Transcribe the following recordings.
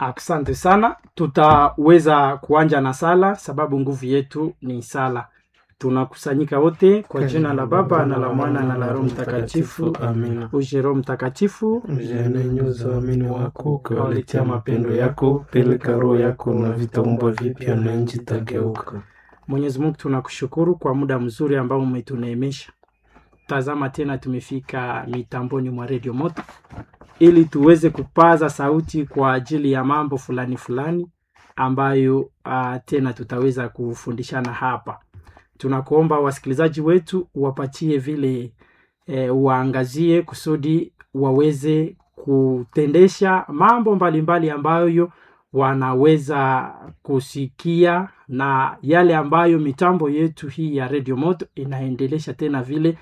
Asante sana. Tutaweza kuanja na sala sababu nguvu yetu ni sala. Tunakusanyika wote kwa jina la Baba na la Mwana na la Roho Mtakatifu. Amina. Uje Roho Mtakatifu, Ujene nyoza waamini wako, ukawaletea mapendo yako, peleka roho yako na vitaumbwa vipya na nchi tageuka. Mwenyezi Mungu tunakushukuru kwa muda mzuri ambao umetuneemesha. Tazama tena tumefika mitamboni mwa Radio Moto ili tuweze kupaza sauti kwa ajili ya mambo fulani fulani ambayo tena tutaweza kufundishana hapa. Tunakuomba wasikilizaji wetu wapatie vile waangazie kusudi waweze kutendesha mambo mbalimbali ambayo wanaweza kusikia na yale ambayo mitambo yetu hii ya Radio Moto inaendelesha tena vile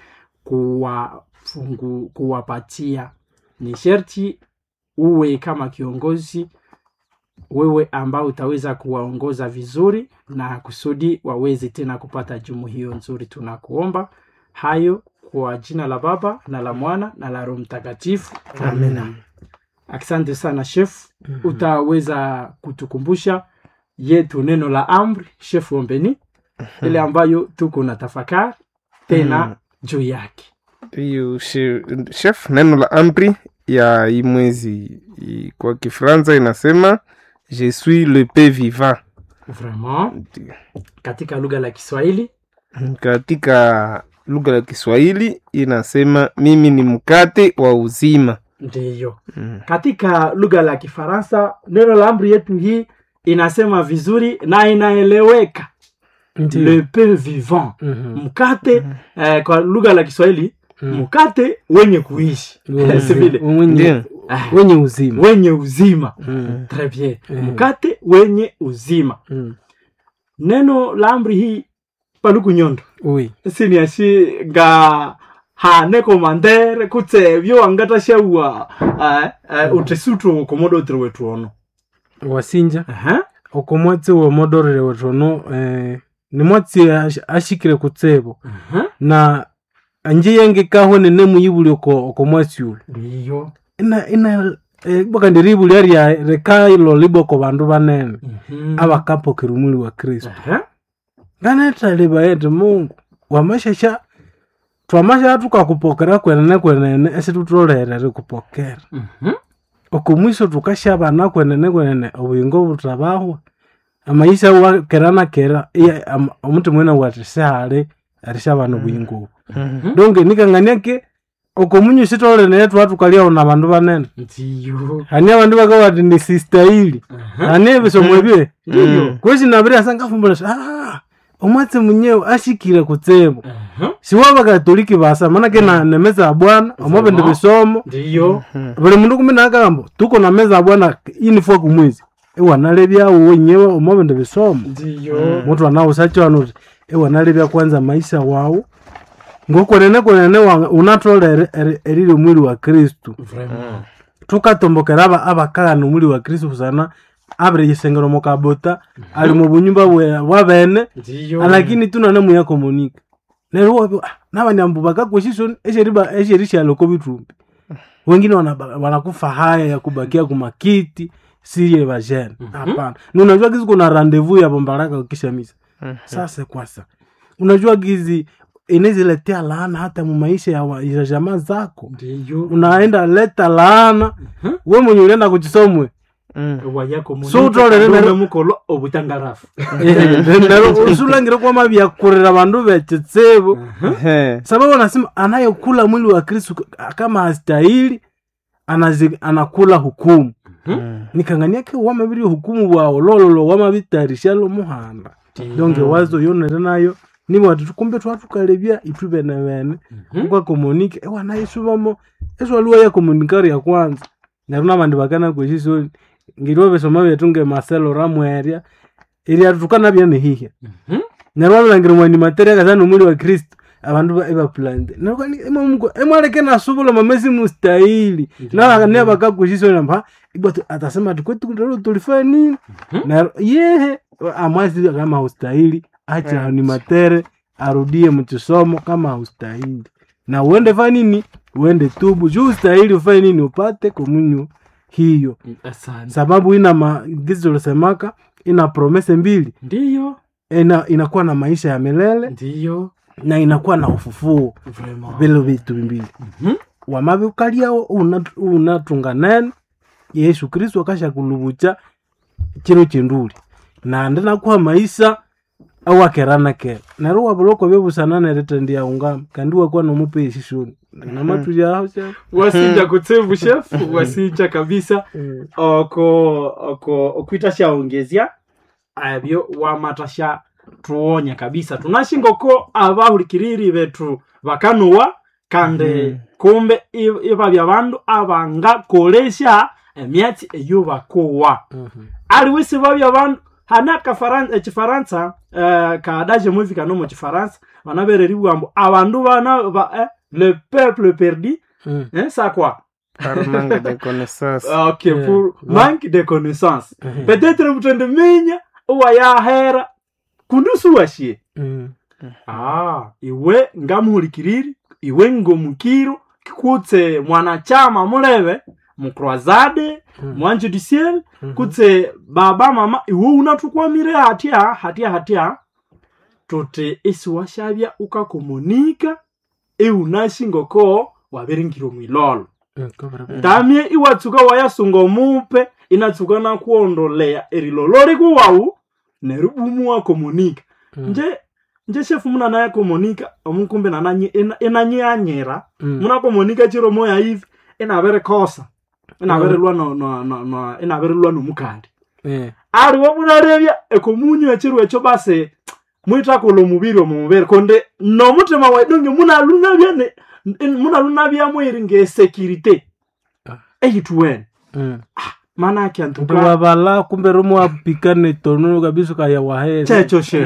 kuwapatia. Ni sherti uwe kama kiongozi wewe ambao utaweza kuwaongoza vizuri na kusudi waweze tena kupata jumu hiyo nzuri. Tunakuomba hayo kwa jina la Baba na la Mwana na la Roho Mtakatifu. Amina. Asante sana chef. Utaweza kutukumbusha yetu neno la amri chef Ombeni ile ambayo tuko na tafakari tena juu yake. Hiyo chef, neno la amri ya hii mwezi kwa Kifaransa inasema je suis le pain vivant. Vraiment? Katika lugha la Kiswahili? Katika lugha la Kiswahili inasema mimi ni mkate wa uzima. Ndiyo. Katika lugha la Kifaransa neno la amri yetu hii inasema vizuri na inaeleweka. Le pain vivant. Mkate kwa lugha la Kiswahili mkate wenye kuishi. Wenye uzima. Wenye uzima. Très bien. Mkate wenye uzima. Neno la amri hii paluku nyondo. Oui. Sini ashi ga hane komandere kutsebyo angata shawa utesutu komodo wetu ono. Wasinja. Okomwatsi wa modorere wetu ono ni mwatsi ashikire kutsebo. Na anje yange kaho nene muyibuli okomwatsi ule. Ndiyo. Ina baka ndiribuli ya rekailo liboko bandu banene. Abakapo kirumuli wa Kristo. Ganeta liba yetu Mungu wamashasha twamasha tukakupokera kwenene ese tutolere kupokera. Okumwiso tukashabana kwenene obuyingo butabahwa amayisa wa kerana kera omuntu mwena watisale arishabana obuyingo. Donge nikanganyake okumunyu sitolere netu atukalia ona bandu banene. Ndiyo. Hanya bandu bakawati ni sister ili. Anebe somwebye. Ndiyo. Kwezi nabiri asanga fumbula omwatsi munyewe ashikire kutsebo. Siwaba katoliki basa manake na meza ya Bwana omobende bisomo. Ndiyo. Bale mundu kumina akambo tuko na meza ya Bwana inifo kumwezi. Ewa nalebya wenyewe omobende bisomo. Ndiyo. Mutu anausacho anuti ewa nalebya kwanza maisha wao. Ngoko nene unatolere erire mwili wa Kristo. Vraiment. Tukatombokera abakala no mwili wa Kristo kusana abre yisengero mokabota ali mu bunyumba wabene. Ndiyo. Lakini tunane muya komunika nero nabanyambu bakakweshiso esherisha loko bitumbi wengine wanakufa haya ya kubakia kumakiti siye bajene. Hapana. Unajua gizi kuna rendezvous ya bombaraka ukishamisa. Sasa kwasa unajua gizi ineziletea laana hata mu maisha ya jamaa zako. Ndiyo. Unaenda leta laana wewe mwenye ulienda kujisomwe Wayako mungu. So utolere mukolo obutangarafu. Nero usulangire kwa mabya kurera bandu becetsebo. Sababu anasema anayekula mwili wa Kristo kama hastahili anakula hukumu. Nikangania ke wamabiri hukumu wao lololo wamabitarishalo muhanda. Donge wazo yonere nayo niba watukumbe twatukalebya itubene bene kwa komunike ewa nayisubamo eso aliwa ya komunikari ya kwanza naruna bandi bakana kweshiso ngiriwe besoma betunge Marcelo Ramweria ili atukana byane hihe narwa langire mwani materia kazana umuli wa Kristo abandu eba plande narwani emungu emwaleke nasubulo mamezi mustahili na ne bakakweshiso namba ibatu atasema tukwetu ndalo tulifanya nini na yehe amwazi kama ustahili acha ni matere arudie mtusomo kama ustahili na uende fanya nini uende tubu juu ustahili ufanye nini upate komunyo hiyo, Asante. sababu ina maagizo tulisemaka, ina promese mbili, Ndiyo. inakuwa na maisha ya milele Ndiyo. na inakuwa na ufufuo, Vraiment. vile vitu mbili. Wamavi ukalia unatunga nene Yesu Kristo akasha kulubucha chiro chinduli na ndena kwa maisha au akerana ke naro wabuloko bebusana nerete ndia unga kandi wakwa no mupe shishuni na matu ya hocha Wasija kutsevu chef, wasija kabisa. Okuita shaongezia abyo wamatasha tuonya kabisa tunashingo ko abahulikiriri betu bakanuwa kande kumbe iba byabandu abanga kolesha emyatsi eyo bakowa ali wese babya bandu hanaka Chifaransa kadaje movie kano mu Chifaransa banabereri bwambo abandu bana le peuple perdu ça quoi Par manque de connaissance. OK, pour manque de connaissance. Peut-être mutende menya uwa ya hera kundusu washie. Iwe ngamuhulikiriri, iwe ngomukiro kikutse mwanachama mulebe mukroazade mwanje du ciel kutse baba mama iwe unatukwamire hatia tote esi washabya ukakomunika unashingoko waberingiro mwilolo. Tamie iwatsuka wayasunga mupe inatsuka na kuondolea erilolori kuwau nerubumu wa komunika. Nje chef muna naye komunika omukumbe na nanyi enanyi anyera muna komunika chiro moya hivi enabere kosa enabere lwa no enabere lwa no mukandi ari wo muna rebya ekomunyu echiro echo base mwita kolo mubiri omubere konde no mutema waidonge muna luna bya mwiri nge security eyituwen mana yake antuka wabala kumbe romo apikane tono kabisa kaya wahe checho she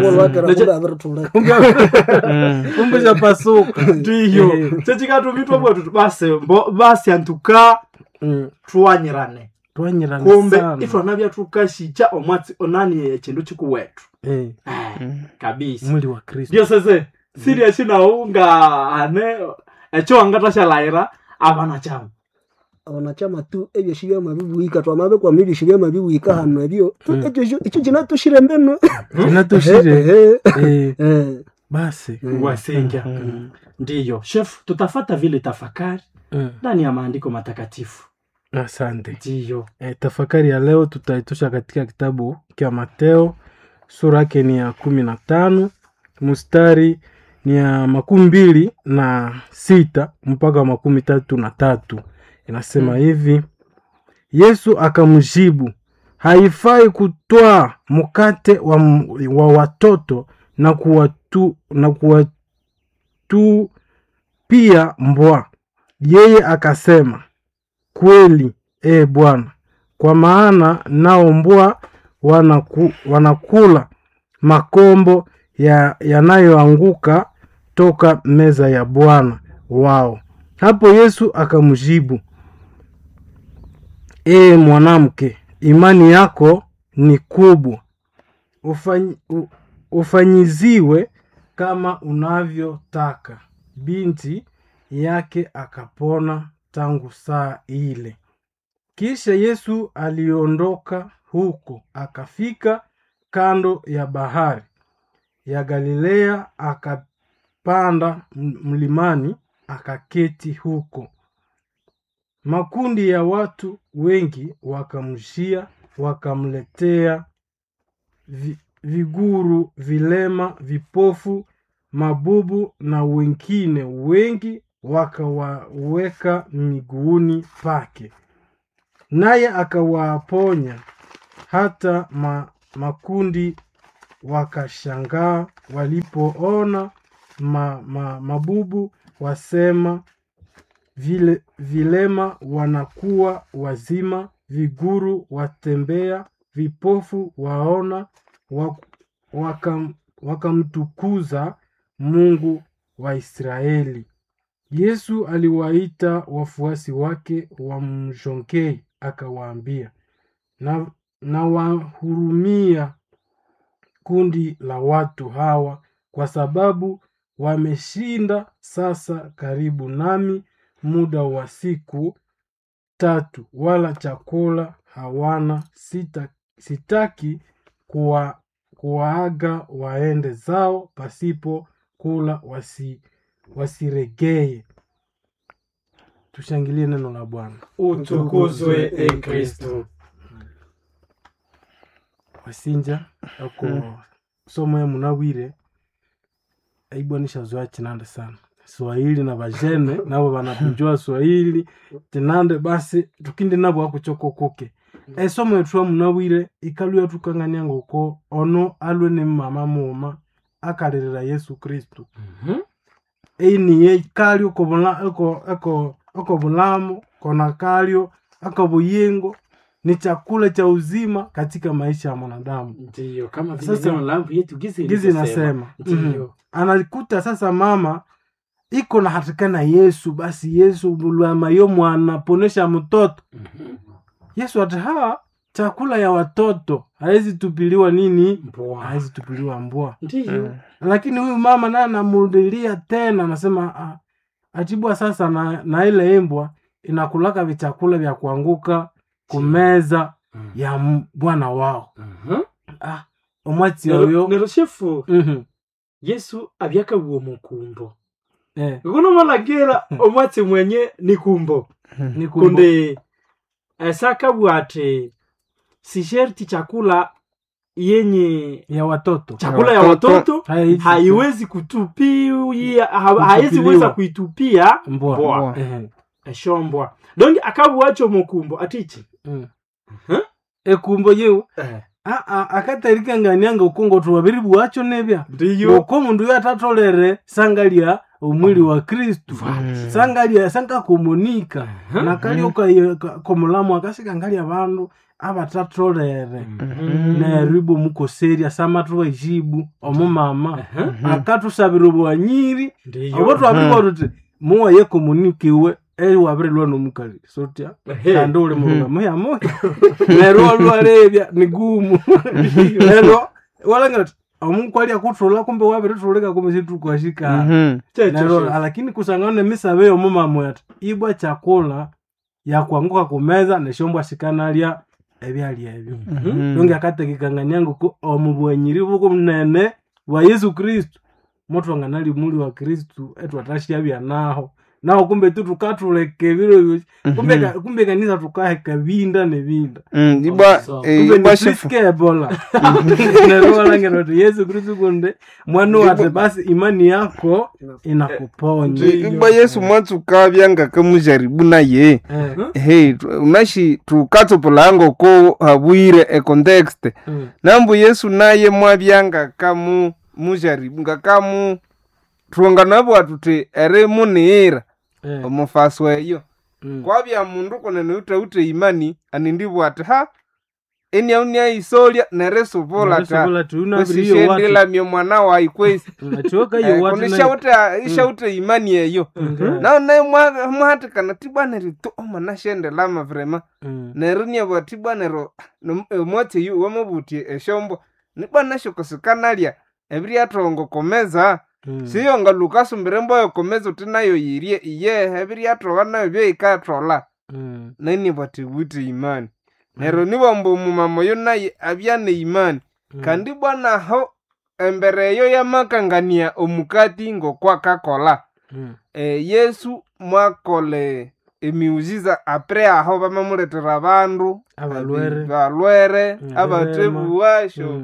kumbe za pasuka ndiyo chechikatu vitu bwa basi antuka tuanyirane kumbe ifo nabya tukashicha omwatsi onani echindu chikuwetu kabisa mwili wa Kristo ndio sasa serious na unga ane echo angatasha laira abanachama tu ebyo shiga mabibuika twamabe kwa mibi shiga mabibuika hano ebyo icho kinatushire mbeno kinatushire basi wasenga. Ndiyo chef, tutafata vile tafakari ndani ya maandiko matakatifu. Asante. Ndiyo tafakari ya leo tutaitusha katika kitabu kia Mateo, sura yake ni ya 15 mstari ni ya 26 mpaka 33. Inasema hivi: Yesu akamjibu, haifai kutoa mkate wa watoto na kuwatu pia mbwa. Yeye akasema, kweli Bwana, kwa maana nao mbwa wanakula makombo yanayoanguka toka meza ya Bwana wao. Hapo Yesu akamjibu, mwanamke, imani yako ni kubwa, ufanyiziwe kama unavyotaka. Binti yake akapona tangu saa ile. Kisha Yesu aliondoka huko akafika kando ya bahari ya Galilea, akapanda mlimani akaketi huko. Makundi ya watu wengi wakamjia, wakamletea viguru, vilema, vipofu, mabubu na wengine wengi, wakawaweka miguuni pake, naye akawaponya. Hata makundi wakashangaa walipoona mabubu wasema, vilema wanakuwa wazima, viguru watembea, vipofu waona, wakamtukuza Mungu wa Israeli. Yesu aliwaita wafuasi wake wamjongee, akawaambia, na wahurumia kundi la watu hawa, kwa sababu wameshinda sasa karibu nami muda wa siku 3, wala chakula hawana, sitaki kuwaaga waende zao pasipo kula, wasiregee. Tushangilie neno la Bwana. Utukuzwe e Kristo. Wasinja ako somo ya munawire aibwanisha zoa chinande sana Swahili na bajene nabo banapujua Swahili chinande, basi tukindi nabo akuchoko koke somo yetu munawire ikaluya tukangania ngoko ono alwe ni mama moma akalirira Yesu Kristo. Ni ye kalyo ko bulamu kona kalyo akabuyengo ni chakula cha uzima katika maisha ya mwanadamu. Ndiyo, kama vile neno langu yetu gizi nasema. Ndiyo. Anakuta sasa mama iko na hatikana Yesu, basi Yesu bulama yo mwana ponesha mtoto. Yesu ataha chakula ya watoto haizi tupiliwa nini? Mbwa. Haizi tupiliwa mbwa. Ndiyo. Lakini huyu mama naye anamudilia tena, anasema atibwa sasa na ile mbwa inakulaka vichakula vya kuanguka kumeza ya bwana wao. Omwati yoyo Nero shefu Yesu abyaka uwo mukumbo. Kuno malagera omwati mwenye ni kumbo. Ni kumbo. Kunde saka bwate si sherti chakula yenye ya watoto. Chakula ya watoto haiwezi kutupia, haiwezi weza kuitupia mbwa. Eshombwa. Dongi akabuacho mukumbo atichi. Ekumbo yeu. Akatarika nganianga ukongo tuwabiri buacho nebya. Ndiyo. Uko mundu yatatolere sangalia umwili wa Kristu. Sangalia sanga komunika. Nakali komulamu akasika ngali abantu abatatolere. Neribo mukoseria samatu wajibu omumama. Akatusabira obwanyiri. Abo twabirwa tuti muwa ye komunikiwe wabire lwano mukali sotia kandi ule mulunga moya moya nero lwarebya ni gumu nero walanga omunkwali akutrola kumbe wabire troleka kumbe situ kwashika nero lakini kusangana misabe yo mama moya ibwa chakula ya kuanguka kumeza neshombwa shikanalia ebyali ebyo donge akatekikangania ngo omubwenyiri buko munene wa Yesu Kristo moto nganali muli wa Kristo etwatashia bya naho nao kumbe tu tukatuleke biro kumbe kanisa tukaheka binda nebinda ibwa shefu bola nero walangero Yesu Kristo kunde mwana wate basi imani yako inakuponya. Ibwa Yesu mwantu kabyanga kamujaribu naye unashi tukatopolango ko habwire e context nambu Yesu naye mwabyanga kamu mujaribu ngakamu tuonganabo atuti ere munira omufaswa eyo kwabya mundu konene ute imani anindibwa ati eni aunia isolia nereso vola ta usishendela myo mwana wa ikwesi achoka yo watu isha ute imani eyo naye mwahatikana tibwana rito omanashendela mavrema nerunia bwa tibwana ro mwati yu wamabuti eshombo nibwana shokosukanalya ebiri atongo komeza siyo nga Lukasu mbirembo yo komeza utinayo yirie iye ebiri atrowa nayo byo ikatrola nani bati buti imani nero nibombo mumama yo naye abyane imani kandi bwana ho embere yo yamakangania omukati ngokwa kakola Yesu mwakole emiujiza apre aho bamamuletera abandu abalwere abatebuwasho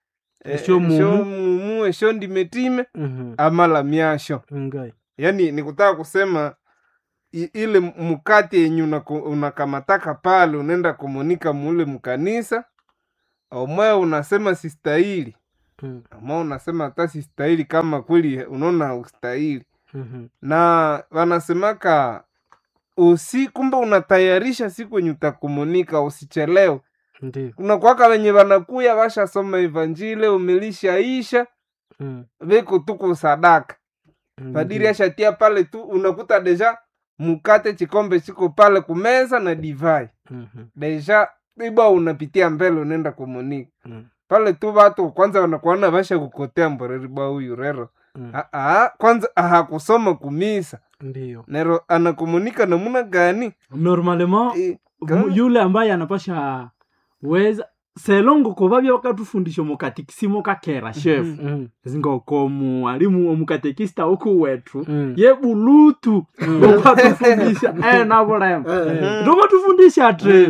esho ndimetime amala myasho. Yani nikutaka kusema ile mukati yenye unakamataka pale unaenda komunika mule mkanisa omwe unasema sistahili ama unasema hata sistahili kama kweli unaona ustahili na wanasemaka kumbe unatayarisha siku yenye utakomunika usichelewe. Kuna kwaka wenye wanakuya washa soma evanjile umelisha isha veko tuko sadaka padiri ashatia pale tu unakuta deja mukate chikombe chiko pale kumeza na divai deja iba unapitia mbele unaenda komunika pale tu watu kwanza wanakuona washa kukotea mboreri ba huyu rero kwanza hakusoma kumisa Ndio. nero anakomunika namuna gani normalement yule ambaye anapasha weza selongo kobabya bakatufundisha mukatikisimo kakera chef zingoko mwalimu omukatekista oku wetu ye bulutu bakatufundisha nabo lema ndoba tufundisha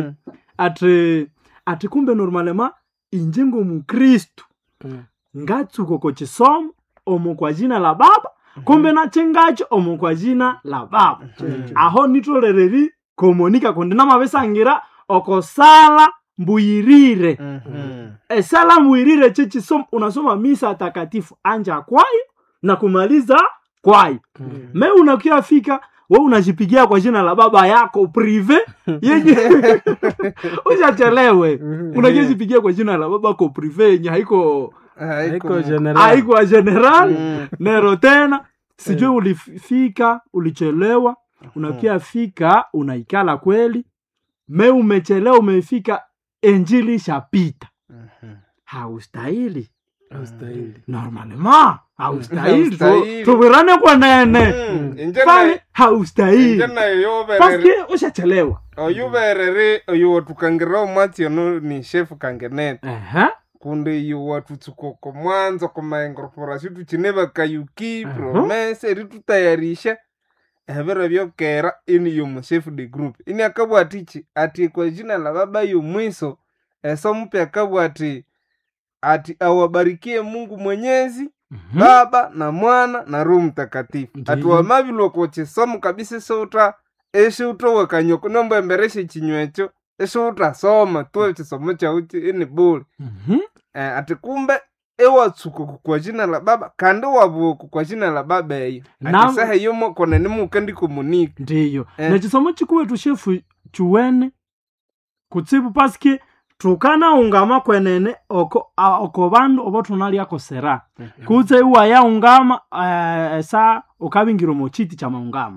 ate kumbe normalement injengo mu Kristo ngatsuko ko chisomo omu kwa jina la Baba kumbe na chengacho omu kwa jina la Baba aho nitolereri komunika kundi namabesangira okosala mbuyirire esala mbuyirire chichisomo unasoma misa takatifu anja kwayo na kumaliza kwayo me unakiafika wewe unajipigia kwa jina la baba yako prive yenye usachelewe unajipigia kwa jina la baba yako prive yenye haiko general nero tena sijui ulifika ulichelewa unakiafika unaikala kweli me umechelewa umefika injili shapita haustahili normalement haustahili tubirane kwa nene pale haustahili paske ushachelewa oyuberere oyo tukangira mwati ono ni chef kangenet kunde yo watu tukoko mwanzo kwa incorporation tuchineba kayuki promesse eri tutayarisha hebera byokera ini yo chef de group ini akabwatichi ati kwa jina la baba yo mwiso somupe akabwati ati awabarikie Mungu Mwenyezi Baba na Mwana na Roho Mtakatifu atuwamabilo koche somo kabisa sota eshuto wakanyoko nomba embereshe chinywecho eshuta soma tuwe chisomo cha uchi ini bure ati kumbe ewa tsuko kwa jina la Baba kandi wabuko kwa jina la Baba eyo ati sahe yomo kone nimu kandi komunika ndiyo na chisomo chikuwe tushefu chuwene kutsibu paske tukana ungama kwenene oko bandu obo tunali yako sera kuze uwa ya ungama sa ukabingiro mochiti cha maungama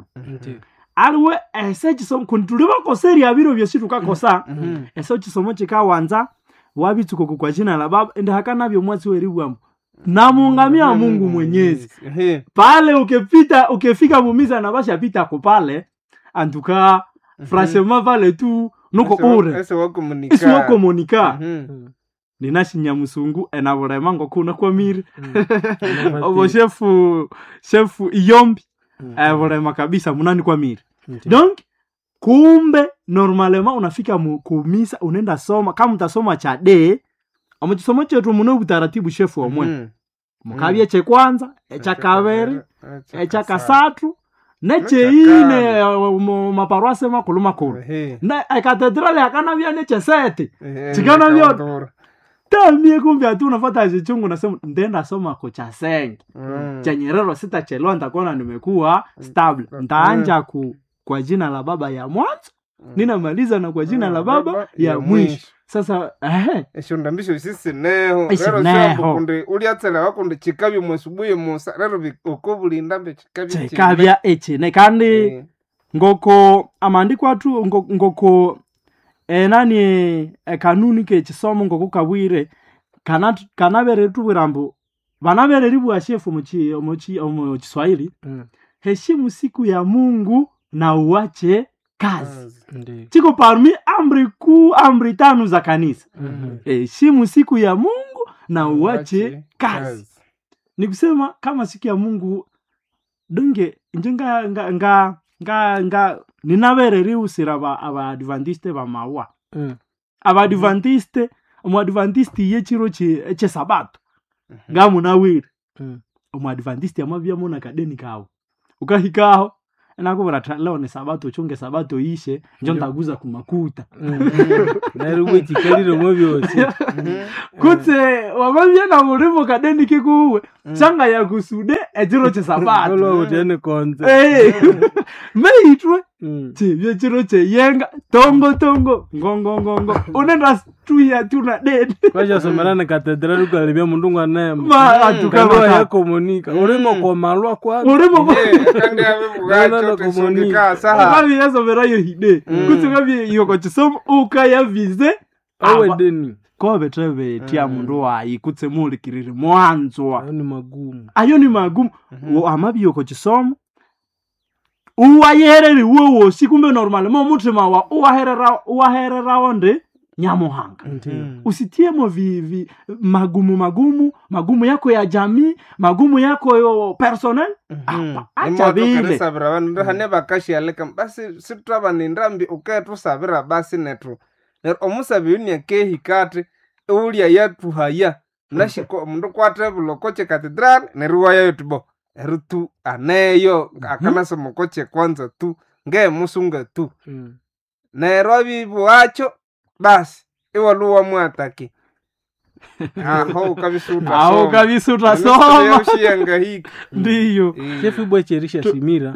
alwe ese chisomo kuntuliba ko seri abiro byosi tukakosa ese chisomo chikawanza wabituko kwa jina la Baba ende hakana byo mwezi weribwa na muungamia Mungu Mwenyezi pale ukifika mumiza na basha pita ko pale antuka franchement vale tu nuko ure ese wako monika ninashinya musungu enaborema ngo kuna kwa miri obo chef iyombi enaborema kabisa munani kwa miri donc kumbe normalement unafika kumisa unaenda soma kama utasoma cha de amuchisomo chetu muno utaratibu chef wa mwe mukabye che kwanza echa kabere echa kasatu neche ine maparoise makulu makuru na katedrale akana bya neche sete chikana byo tamie kumbe atu unafuata chichungu nasema ndenda soma ko cha sengi cha Nyerere sita chelo nitakuwa nimekuwa stable nitaanja kwa jina la Baba ya mwanzo ninamaliza na kwa jina la Baba ya mwisho sasa esho ndambisho sisi neho rero shambo kunde uliatsela wakunde chikabyo mwesubuye musa rero bikokobuli ndambe chikabya echine kandi ngoko amandiko atu ngoko nani kanuni ke chisomo ngoko kabwire kanabere tubirambo banabere ribwa shefu mu Kiswahili heshimu siku ya Mungu na uache kazi chiko parmi amri tano za kanisa heshimu siku ya Mungu na uache kazi nikusema kama siku ya Mungu dunge njenga ninabere riusira aba adventiste ba mawa aba adventiste mu adventiste yechiro che sabato ngamu nawire mu adventiste amabya mona kadeni kawo ukahikaho nakubura leo ni sabato chunge sabato ishe njo ndaguza kumakuta naruwe tikaliro mobyosi kutse wababye na muribo kadeni kikuwe changa ya kusude ejiro che sabato lo utene konze meitwe tibye jiro che yenga tongo ngongo unenda tuya tuna dead kwaja somerana katedral ukalibya mundunga nema ma atukaba ya komunika urimo komalwa kwa urimo kandi abebugacho tesonika saha kabi yaso berayo hide kutse kabi yoko chisomo ukaya vize awe deni kobe trebe tia mundu wayi kutse mulikirire mwanzo ayo ni magumu ayo ni magumu amabyo ko kisomo uwahereri wowo sikumbe normal mo mutima wa uwaherera onde nyamuhanga usitie mo vivi magumu yako ya jamii magumu yako yo personnel acha vile sabira vandu hane bakashi aleka basi sitraba ndambi uketu sabira basi netu omusabi ni kehi kate ulia yatu haya nashiko mundu kwate bulokoche cathedral neruwaya yotubo erutu aneyo akana somokoche kwanza tu nge musunga tu Nairobi buacho basi iwaluwa mwataki aho kabisuta soma ushianga hiki ndiyo chefu bwecherisha simira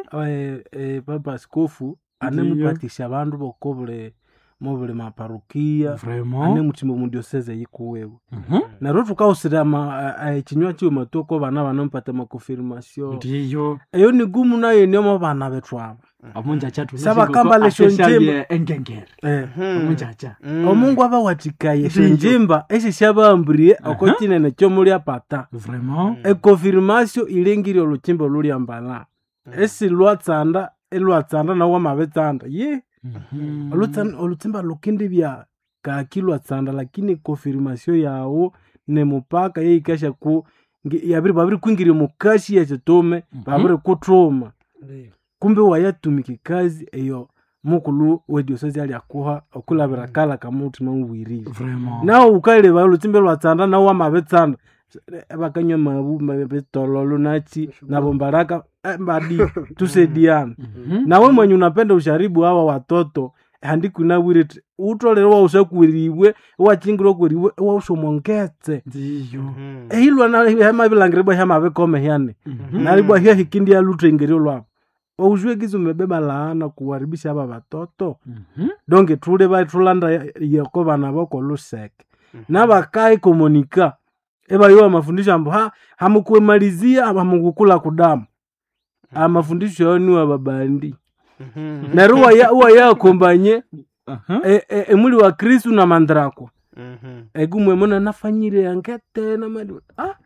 papa askofu anemupatisha abantu bokobule mobule maparukia ane mutimbo mundioseze yikuwewe naro tukausira kinywa cyuma toko bana banompata makonfirmation ndiyo eyo ni gumu nayo niyo bana betwaba amunja chatu saba kamba le shonjimba engengere amunja cha omungu aba watikaye shonjimba ese shabamburiye okotinene cyo muri apata vraiment confirmation ilengiri olutimbo luli ambala ese lwatsanda na wa mabetsanda ye olutimba lukindi bya kakilwa tsanda lakini confirmation yawo ne mupaka ye ikasha ku yabiri babiri kwingira mukashi ya chitome babiri kutroma kumbe wayatumiki kazi eyo mukulu wediosezi ali akuha okulabira kala kamuti mawiriri nao ukale ba olutimbe lwatsanda na wa mabetsanda bakanywa mabu mabetololo nachi na bombaraka mbadi tusediana nawe mwenye unapenda usharibu hawa watoto handiku na wirete utolewa usakwiriwe wachingiro kwiriwe wa usomongetse ndiyo ehilwa na hema bilangiribwa hema bekome hyane nalibwa hiya hikindi ya lutengerio lwa ujue gizo mebeba laana kuharibisha aba watoto donge tule ba tulanda yakoba na boko luseke na bakai komunika eba yo mafundisho ambo hamukwemalizia hamukukula kudamu mafundisho yoni wa babandi na ruwa ya kombanye emuli wa Kristo na mandrako egumwe mona nafanyire yangete na madu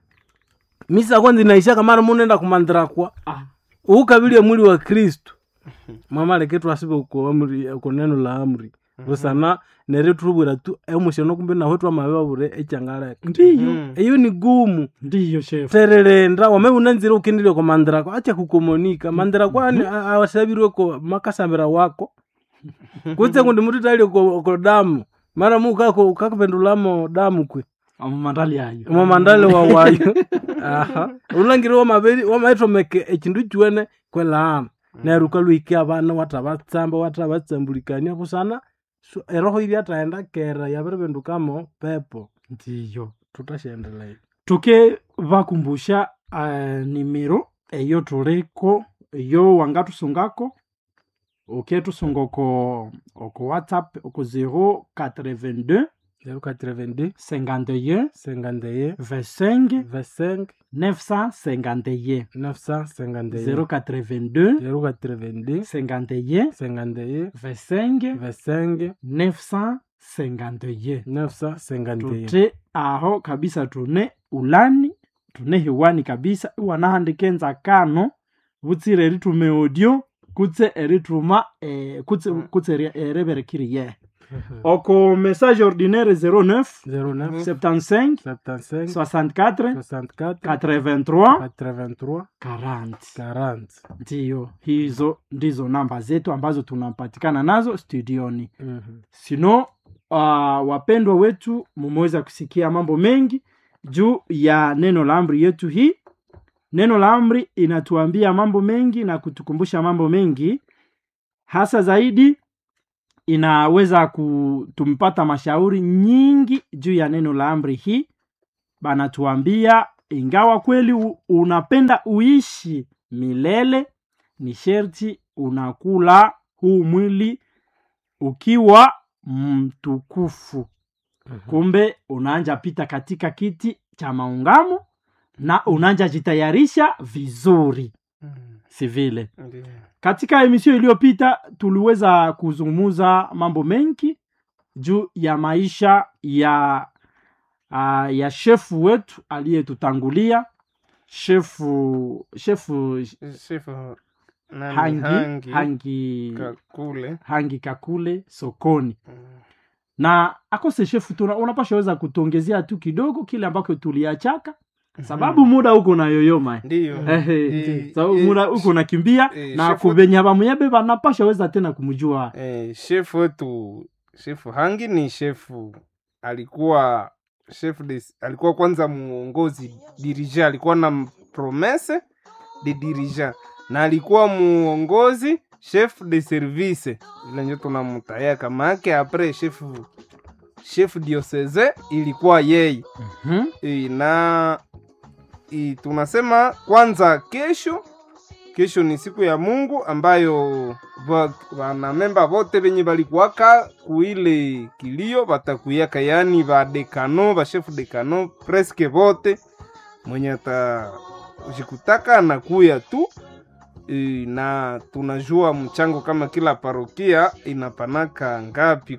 misa kwanza inaisha kama munenda kumandrako ukabili emuli wa Kristo mama leketu asibe uko amri uko neno la amri busana nere turubura tu emushono kumbe na hotwa mabewa bure echangara ndiyo eyo ni gumu ndiyo chef tererenda wamebunanzira ukindile kwa mandrako acha kukomonika mandrako ani awasabirwe ko makasambira wako kutse kundi mutitali ko damu mara mukako ukakupendulamo damu kwe amamandali wawayo ulangire wamaberi wamaetomeke ekindu chiwene kwelaana neruka luiki abana watabatsamba watabatsambulikania kusana eroho ili ataenda kera yaberebendukamo pepo ndiyo tutashendelea tuke vakumbusha nimero eyo tuleko eyo wangatusungako tusunga oko WhatsApp oko 082 082 51 51 25 25 951 952 082 082 51 51 25 25 951 951 tute aho kabisa tune ulani tune hiwani kabisa wanahandikenza kano butsire ritume audio kutse erituma kutse reberekiriye oko message ordinaire 09 75 64 83 40 ndiyo hizo ndizo namba zetu ambazo tunapatikana nazo studioni. Sino wapendwa wetu mumeweza kusikia mambo mengi juu ya neno la amri yetu hii. Neno la amri inatuambia mambo mengi na kutukumbusha mambo mengi. Hasa zaidi inaweza kutumpata mashauri nyingi juu ya neno la amri hii. Banatuambia ingawa kweli unapenda uishi milele, ni sherti unakula huu mwili ukiwa mtukufu. Kumbe unaanja pita katika kiti cha maungamo na unaanja jitayarisha vizuri. Si vile. Katika emisio iliyopita tuliweza kuzungumza mambo mengi juu ya maisha ya shefu wetu aliyetutangulia, shefu Hangi Kakule Sokoni. Na akose shefu unapasha weza kutuongezea tu kidogo kile ambako tuliachaka, sababu muda uko na yoyoma. Ndio. Sababu muda uko nakimbia na kubenya bamuyebe banapasha weza tena kumjua. Shefu wetu, shefu Hangi ni shefu, alikuwa kwanza muongozi dirija, alikuwa na promesse de dirija, na alikuwa muongozi chef de service, ile ndio tunamtaya kama yake. Apres chef diocese ilikuwa yeye. Na tunasema kwanza kesho ni siku ya Mungu ambayo wanamemba vote benye balikuwaka kuile kilio batakuyaka, yani ba dekano, ba chef dekano presque vote, mwenye atajikutaka anakuya tu. Na tunajua mchango kama kila parokia inapanaka ngapi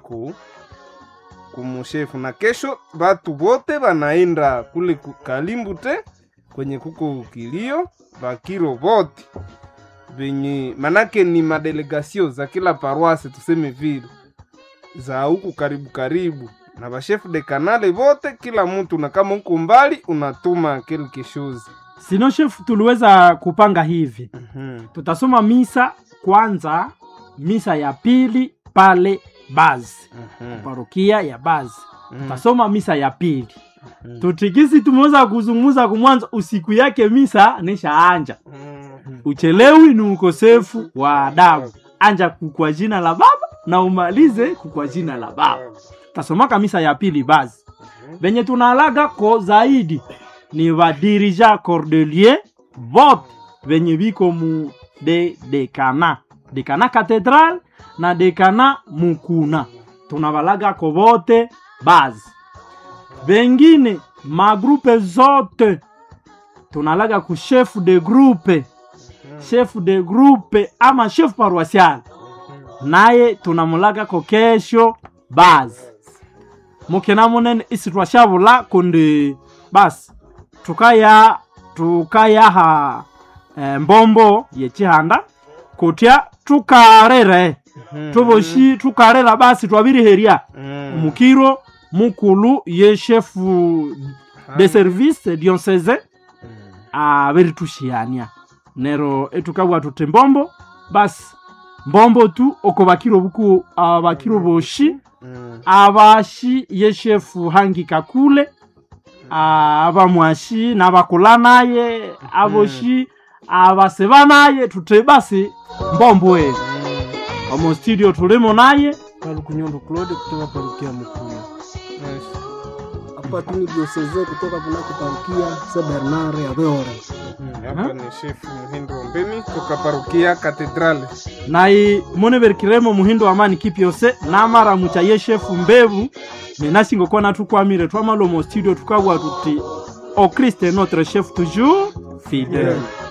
kumushefu. Na kesho batu bote banaenda kule Kalimbute kwenye kuko kilio, bakiro bote benye manake ni madelegasio za kila paroisse, tuseme vile za huku karibu na bashefu de kanale bote, kila mtu, na kama uko mbali unatuma quelque chose. Sino chef, tuliweza kupanga hivi. Tutasoma misa kwanza, misa ya pili pale Bazi, parokia ya Bazi. Tutasoma misa ya pili. Tutikisi tumeweza kuzungumza kumwanza, usiku yake misa nesha anja. Uchelewi ni ukosefu wa adabu. Anja kwa jina la Baba na umalize kwa jina la Baba. Tutasoma misa ya pili Bazi. Benye tunalaga ko zaidi ni vadirija Cordelier vote venye biko mu dekana Katedral na dekana Mukuna. Tunavalaga ko vote Bazi. Bengine magrupe zote tunalaga ku chef de groupe ama chef paroissial, naye tunamulaga ko kesho Bazi. Mukena munene isitwashabula kundi basi tukaya mbombo yechihanda kutya tukarere tuboshi tukarera basi twabiri heria mukiro mukulu ye chef de service diocese abiritushiania nero etukabwa tutembombo basi mbombo tu okobakiro buku abakiro boshi abashi ye chef Hangi Kakule, abamwashi n'abakulanaye aboshi abasebanaye tutebasi mbomboe omo studio tulimo naye Palukunyondo Claude kutoka parokia Mukuna. Hapa tuni diocese kutoka kunako parokia Saint Bernard ya Beore. Hapa ni chef Muhindo Mbeni kutoka parokia Katedrale. Nai Monever Kiremo Muhindo Amani Kipiose na mara muchaye chef Mbevu menashingo kwa natukwamire twamalo mo studio tukabwa tuti au Christ est notre chef toujours fidèle.